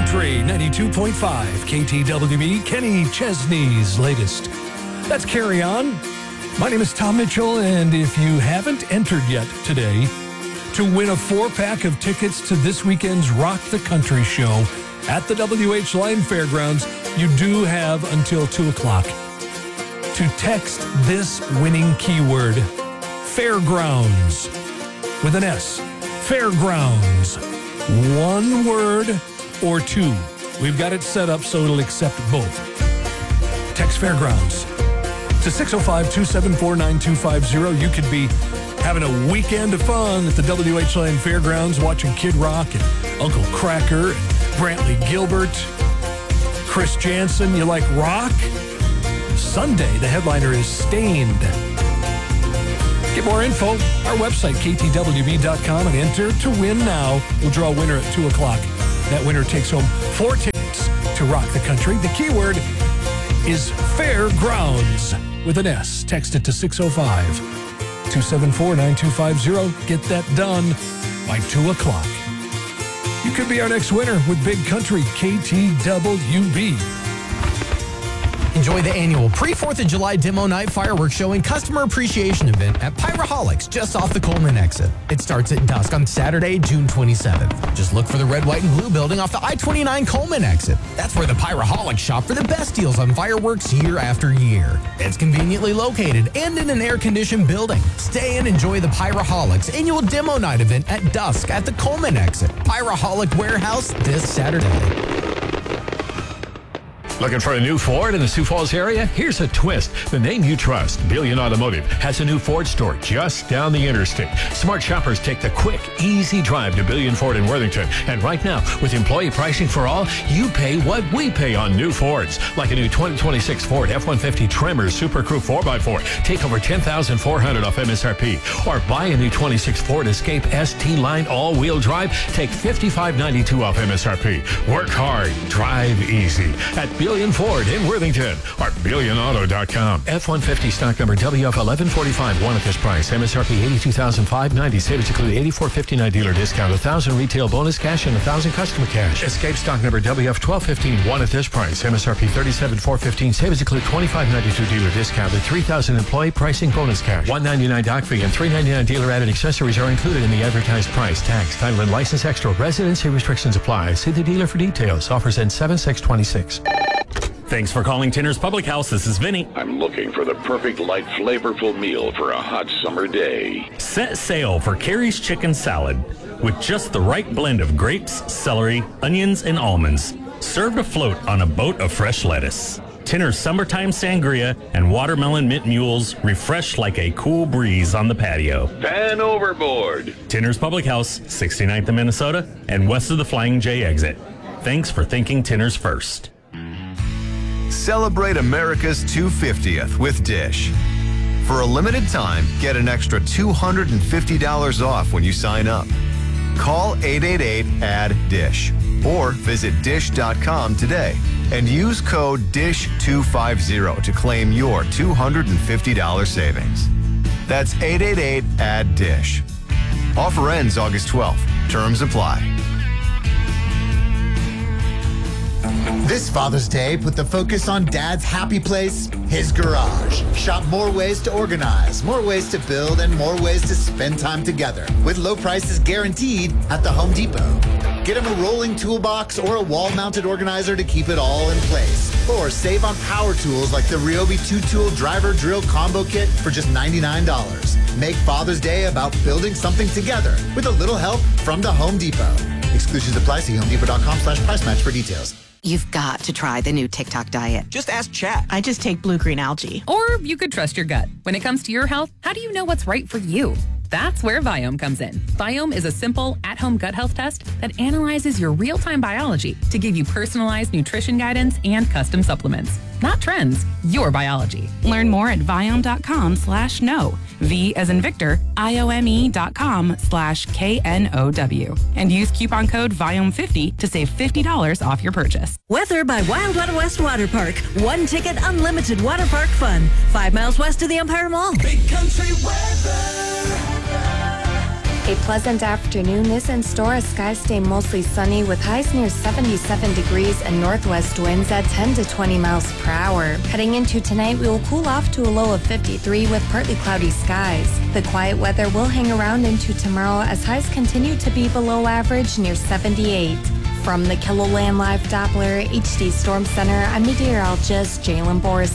Country 92.5 KTWB, Kenny Chesney's latest. That's Carry On. My name is Tom Mitchell, and if you haven't entered yet today to win a 4-pack of tickets to this weekend's Rock the Country show at the WH Line Fairgrounds, you do have until 2 o'clock to text this winning keyword, Fairgrounds, with an S. Fairgrounds. One word or two. We've got it set up so it'll accept both. Text Fairgrounds to 605-274-9250. You could be having a weekend of fun at the WH Line Fairgrounds, watching Kid Rock and Uncle Kracker and Brantley Gilbert, Chris Jansen. You like rock? Sunday, the headliner is Stained. Get more info, our website, ktwb.com, and enter to win now. We'll draw a winner at 2 o'clock. That winner takes home 4 tickets to Rock the Country. The keyword is Fairgrounds with an S. Text it to 605-274-9250. Get that done by 2 o'clock. You could be our next winner with Big Country KTWB. Enjoy the annual pre-4th of July demo night fireworks show and customer appreciation event at Pyraholics just off the Coleman exit. It starts at dusk on Saturday, June 27th. Just look for the red, white, and blue building off the I-29 Coleman exit. That's where the Pyraholics shop for the best deals on fireworks year after year. It's conveniently located and in an air-conditioned building. Stay and enjoy the Pyraholics annual demo night event at dusk at the Coleman exit. Pyraholic Warehouse this Saturday. Looking for a new Ford in the Sioux Falls area? Here's a twist. The name you trust, Billion Automotive, has a new Ford store just down the interstate. Smart shoppers take the quick, easy drive to Billion Ford in Worthington. And right now, with employee pricing for all, you pay what we pay on new Fords. Like a new 2026 Ford F-150 Tremor Super Crew 4x4. Take over $10,400 off MSRP. Or buy a new 26 Ford Escape ST Line all-wheel drive. Take $55.92 off MSRP. Work hard, drive easy. At Billion Ford in Worthington or BillionAuto.com. F-150 stock number WF1145. One at this price. MSRP $82,590. Savings include $84.59 dealer discount, $1,000 retail bonus cash, and $1,000 customer cash. Escape stock number WF1215. One at this price. MSRP $37,415. Savings include $25.92 dealer discount, and $3,000 employee pricing bonus cash. $199 dock fee and $399 dealer added accessories are included in the advertised price. Tax, title, and license extra. Residency restrictions apply. See the dealer for details. Offers end 7/6/26. Thanks for calling Tinner's Public House. This is Vinny. I'm looking for the perfect light, flavorful meal for a hot summer day. Set sail for Carrie's Chicken Salad with just the right blend of grapes, celery, onions, and almonds. Served afloat on a boat of fresh lettuce. Tinner's Summertime Sangria and Watermelon Mint Mules refresh like a cool breeze on the patio. Fan overboard. Tinner's Public House, 69th in Minnesota and west of the Flying J exit. Thanks for thinking Tinner's first. Celebrate America's 250th with Dish. For a limited time, get an extra $250 off when you sign up. Call 888-ADD-DISH or visit dish.com today and use code DISH250 to claim your $250 savings. That's 888-ADD-DISH. Offer ends August 12th. Terms apply. This Father's Day, put the focus on Dad's happy place, his garage. Shop more ways to organize, more ways to build, and more ways to spend time together with low prices guaranteed at the Home Depot. Get him a rolling toolbox or a wall-mounted organizer to keep it all in place. Or save on power tools like the Ryobi 2-tool driver drill combo kit for just $99. Make Father's Day about building something together with a little help from the Home Depot. Exclusions apply. See homedepot.com/price match for details. You've got to try the new TikTok diet. Just ask Chat. I just take blue-green algae. Or you could trust your gut. When it comes to your health, how do you know what's right for you? That's where Viome comes in. Viome is a simple, at-home gut health test that analyzes your real-time biology to give you personalized nutrition guidance and custom supplements. Not trends, your biology. Learn more at Viome.com/know. V as in Victor, IOME.com/KNOW. And use coupon code VIOME50 to save $50 off your purchase. Weather by Wild Wild West Water Park. One ticket, unlimited water park fun. 5 miles west of the Empire Mall. Big Country weather. A pleasant afternoon is in store as skies stay mostly sunny with highs near 77 degrees and northwest winds at 10 to 20 miles per hour. Heading into tonight, we will cool off to a low of 53 with partly cloudy skies. The quiet weather will hang around into tomorrow as highs continue to be below average near 78. From the KILOLAND Live Doppler HD Storm Center, I'm meteorologist Jalen Borski.